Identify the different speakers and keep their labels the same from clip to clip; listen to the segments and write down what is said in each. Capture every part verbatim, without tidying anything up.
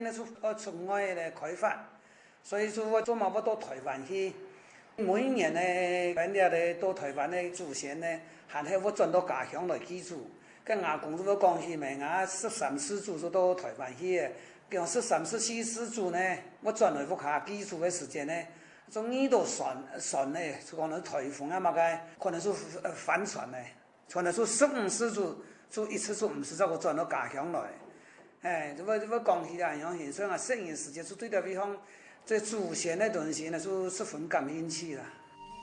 Speaker 1: 那是呃从外来开发，所以说我做嘛不到台湾去。每一年呢，人家咧到台湾的祖先呢，还係我轉到家鄉來居住。跟阿公都講起咪，我十三世祖就到台灣去嘅。叫十三十四世祖呢，我轉來屋下居住嘅時間呢，仲遇到船船呢，就講到颱風啊嘛嘅，可能是帆船呢，可能是十五世祖就一次就唔是我轉到家鄉來。哎，我我講起來樣現象啊，攝影時間就對待比方，這祖先的東西呢，就十分感興趣啦。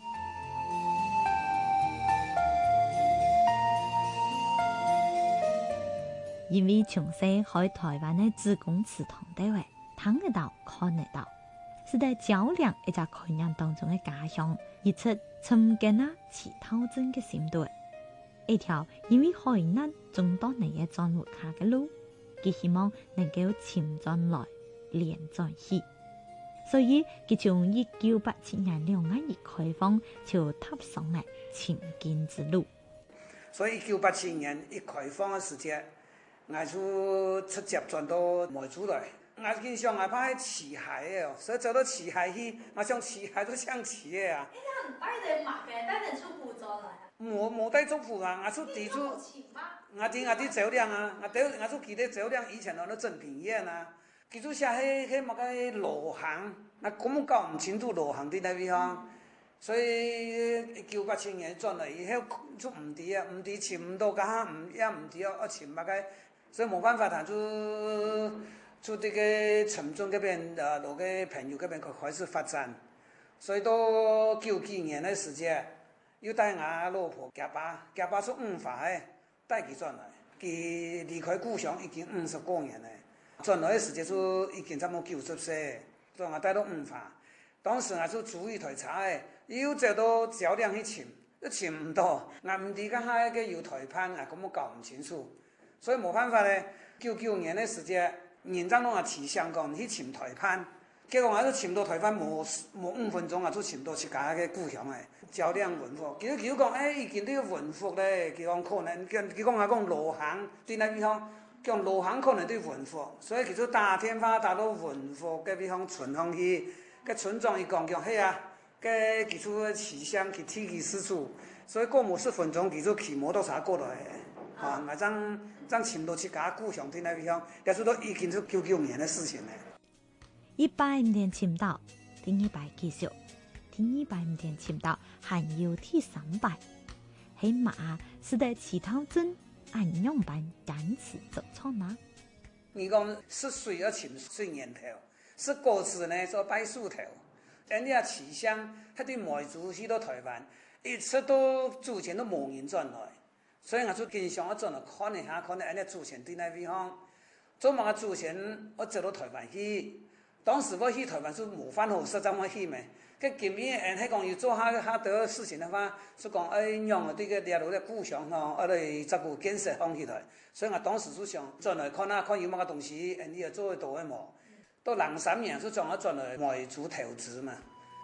Speaker 2: 因為從細喺台灣的自貢祠堂地位，睇得到看得到，是在較量一隻概念當中的家鄉，一出尋根啊乞討鎮的心態，一條因為海難眾多年嘅鑽活下嘅路。佢希望能夠前進來，連在起，所以佢從一九八七年兩岸一開放就踏上了前進之路。
Speaker 1: 所以一九八七年一開放嘅時間，我就直接轉到梅州來。我經常我怕係騎海嘅，所以走到騎海去，我想騎海都想騎嘅啊。
Speaker 3: 你唔帶人馬嘅，帶人出湖咗來啊？
Speaker 1: 冇冇帶族譜啊！我出地出，我啲我啲酒量啊，我啲我出記得酒量以前嗰啲正品宴啊，記住下喺喺乜嘅羅行，我咁搞唔清楚羅行啲地方，所以一九八七年轉嚟以後就唔知啊，唔知潛唔到家，唔也唔知啊，潛乜嘅，所以冇辦法，就就啲嘅沉中嗰邊啊，落嘅朋友嗰邊佢開始發展，所以到九幾年嘅時間。又帶我老婆家爸，家爸是五法嘅，帶佢轉來。佢離開故鄉已經五十多年了，轉來嘅時間就已經差唔多九十歲，所以我帶到五法。當時我就煮一台茶嘅，又走到酒量去潛，都潛唔到。我唔知家下嘅有台盤啊，咁我搞唔清楚，所以冇辦法咧。九九年嘅時間，年長攏啊去香港去潛台盤。結果我就潛到台灣冇冇五分鐘啊，就潛到自家嘅故鄉誒，酒量文化。佢佢講誒，已經都有文化咧。佢講可能，佢佢講我講羅行對那地方，講羅行可能對文化，所以佢就打電話打到文化嘅地方村上去，個村長伊講講係啊，個佢就起鄉去提佢事主，所以過冇十分鐘，佢就騎摩托車過來，啊，我將將潛到自家故鄉對那地方，但係都已經是九九年嘅事情咧。
Speaker 2: 一百五年潛到，第二百繼續，第二百五年潛到，還有第三百。喺馬是在乞討鎮按樣辦堅持走錯哪？
Speaker 1: 你講是水要潛水年頭，是果子呢做擺樹頭。人家起鄉，他對梅州去到台灣，一直都之前都冇人轉來，所以我就經常我轉來看一下，看下人家之前對那地方，做乜之前我走到台灣去。當時我去台灣是冇翻好實際我去咩，佢見面人喺講要做下下多事情嘅話，就講誒讓我啲嘅列入嘅故鄉哦，我哋執個建設放起來，所以我當時就想轉來看下看有乜個東西，人哋又做得到嘅冇。到零三年就將我轉來梅州投資嘛。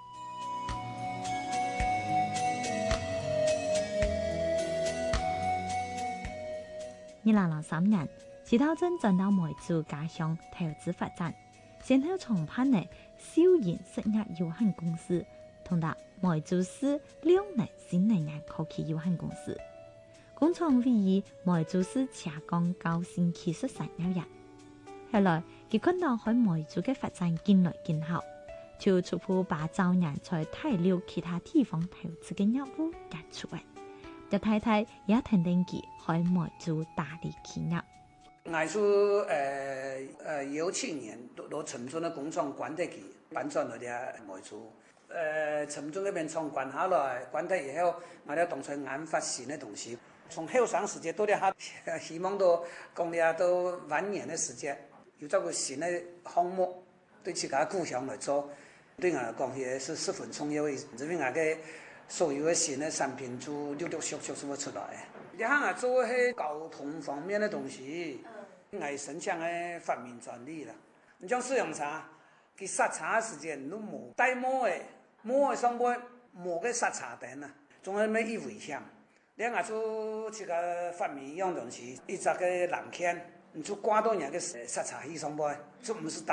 Speaker 2: 二零零三年，乞討鎮轉到梅州家鄉投資發展。先後創辦的少年實業有限公司，同埋梅州市兩年新能源科技有限公司，工廠位於梅州市斜江高新技術產業園。後來佢看到喺梅州嘅發展見來見效，就逐步把早年在大陸其他地方投資嘅業務結出嚟。一太太也肯定佢喺梅州大力企業。
Speaker 1: 我是呃呃幺七年到到沉中的工廠關得去，搬轉來啲梅州。呃，沉中嗰邊廠關下來，關得以後，我哋當初研發新的東西。從後生時間到啲下，希望到講啲到晚年的時間，有咗個新的項目，對自家故鄉來做，對我嚟講也是十分重要的。因為我嘅所有的新的產品就陸陸續續咁樣出來。你睇下做係交通方面的東西，我申請嘅發明專利啦。你像攝影茶，佢剎茶時間都冇帶膜嘅，膜嘅上邊冇嘅剎茶燈啊，仲有咩危險？你睇下做這個發明一樣東西，一隻個藍鉛， 你就刮到人个杀茶去上班，这不是打。